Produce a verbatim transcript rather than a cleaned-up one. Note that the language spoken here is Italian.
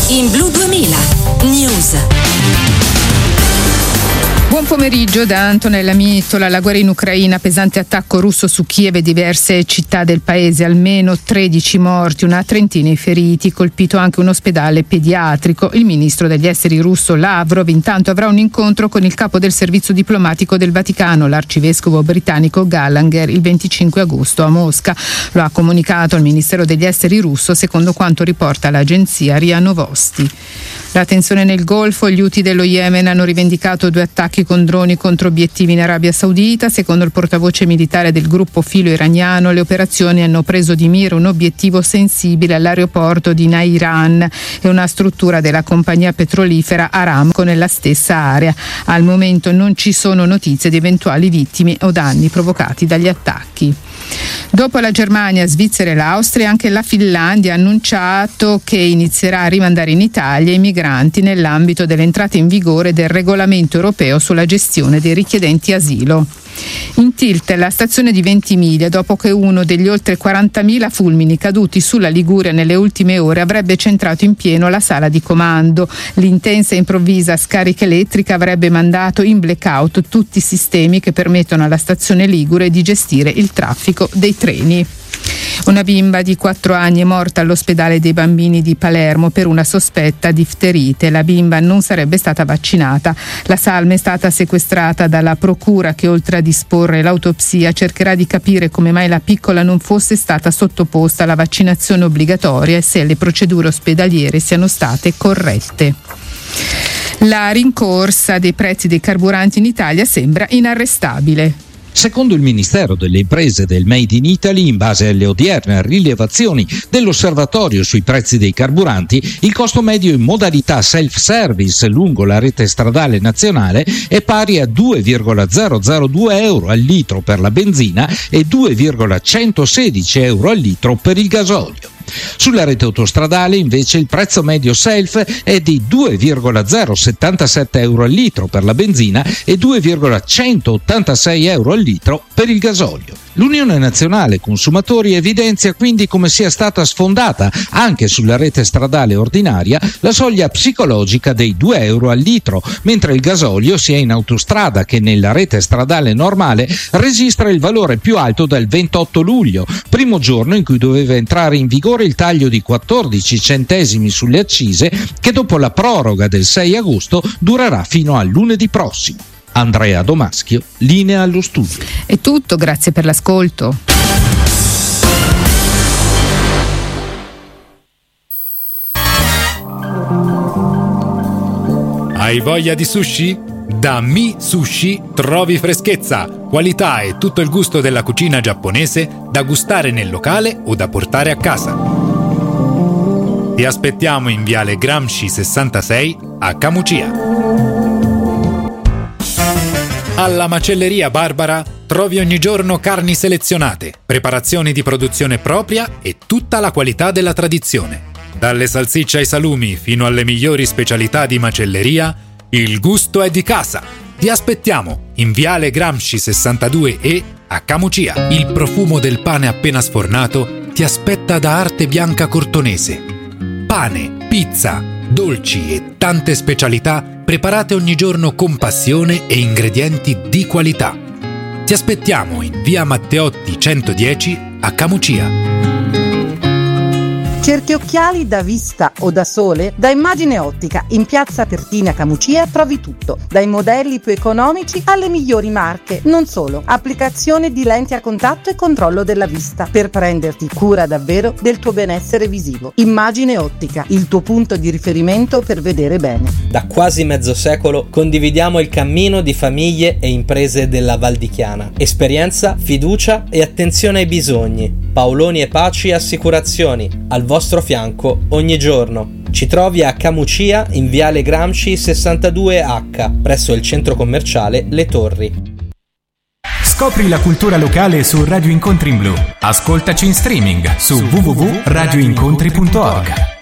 In Blu duemila News. Buon pomeriggio da Antonella Mittola. La guerra in Ucraina, pesante attacco russo su Kiev e diverse città del paese, almeno tredici morti, una trentina i feriti, colpito anche un ospedale pediatrico. Il ministro degli esteri russo Lavrov intanto avrà un incontro con il capo del servizio diplomatico del Vaticano, l'arcivescovo britannico Gallagher, il venticinque agosto a Mosca. Lo ha comunicato il Ministero degli esteri russo, secondo quanto riporta l'agenzia R I A Novosti. La tensione nel Golfo, gli Houthi dello Yemen hanno rivendicato due attacchi con droni contro obiettivi in Arabia Saudita. Secondo il portavoce militare del gruppo filo iraniano, le operazioni hanno preso di mira un obiettivo sensibile all'aeroporto di Nairan e una struttura della compagnia petrolifera Aramco nella stessa area. Al momento non ci sono notizie di eventuali vittime o danni provocati dagli attacchi. Dopo la Germania, Svizzera e l'Austria, anche la Finlandia ha annunciato che inizierà a rimandare in Italia i migranti nell'ambito dell'entrata in vigore del regolamento europeo sulla gestione dei richiedenti asilo. In tilt la stazione di Ventimiglia, dopo che uno degli oltre quarantamila fulmini caduti sulla Liguria nelle ultime ore avrebbe centrato in pieno la sala di comando. L'intensa e improvvisa scarica elettrica avrebbe mandato in blackout tutti i sistemi che permettono alla stazione ligure di gestire il traffico dei treni. Una bimba di quattro anni è morta all'ospedale dei bambini di Palermo per una sospetta difterite. La bimba non sarebbe stata vaccinata. La salma è stata sequestrata dalla procura che, oltre a disporre l'autopsia, cercherà di capire come mai la piccola non fosse stata sottoposta alla vaccinazione obbligatoria e se le procedure ospedaliere siano state corrette. La rincorsa dei prezzi dei carburanti in Italia sembra inarrestabile. Secondo il Ministero delle Imprese del Made in Italy, in base alle odierne rilevazioni dell'Osservatorio sui prezzi dei carburanti, il costo medio in modalità self-service lungo la rete stradale nazionale è pari a due virgola zero zero due euro al litro per la benzina e due virgola centosedici euro al litro per il gasolio. Sulla rete autostradale invece il prezzo medio self è di due virgola zero settantasette euro al litro per la benzina e due virgola centottantasei euro al litro per il gasolio. L'Unione Nazionale Consumatori evidenzia quindi come sia stata sfondata anche sulla rete stradale ordinaria la soglia psicologica dei due euro al litro, mentre il gasolio sia in autostrada che nella rete stradale normale registra il valore più alto dal ventotto luglio, primo giorno in cui doveva entrare in vigore il taglio di quattordici centesimi sulle accise che dopo la proroga del sei agosto durerà fino a lunedì prossimo. Andrea Domaschio, linea allo studio. È tutto, grazie per l'ascolto. Hai voglia di sushi? Da Mi Sushi trovi freschezza, qualità e tutto il gusto della cucina giapponese da gustare nel locale o da portare a casa. Ti aspettiamo in Viale Gramsci sessantasei a Camucia. Alla Macelleria Barbara trovi ogni giorno carni selezionate, preparazioni di produzione propria e tutta la qualità della tradizione. Dalle salsicce ai salumi fino alle migliori specialità di macelleria, il gusto è di casa. Ti aspettiamo in Viale Gramsci sessantadue E a Camucia. Il profumo del pane appena sfornato ti aspetta da Arte Bianca Cortonese. Pane, pizza, dolci e tante specialità preparate ogni giorno con passione e ingredienti di qualità. Ti aspettiamo in Via Matteotti centodieci a Camucia. Cerchi occhiali da vista o da sole? Da Immagine Ottica, in piazza Pertina Camucia trovi tutto, dai modelli più economici alle migliori marche. Non solo, applicazione di lenti a contatto e controllo della vista, per prenderti cura davvero del tuo benessere visivo. Immagine Ottica, il tuo punto di riferimento per vedere bene. Da quasi mezzo secolo condividiamo il cammino di famiglie e imprese della Val di Chiana. Esperienza, fiducia e attenzione ai bisogni. Paoloni e Paci Assicurazioni, al vostro fianco ogni giorno. Ci trovi a Camucia in Viale Gramsci sessantadue H, presso il centro commerciale Le Torri. Scopri la cultura locale su Radio Incontri in Blu. Ascoltaci in streaming su w w w punto radio incontri punto org.